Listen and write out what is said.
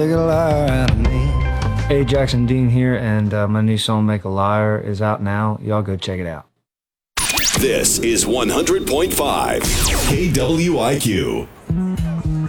Hey, Jackson Dean here, and my new song "Make a Liar" is out now. Y'all go check it out. This is 100.5 KWIQ.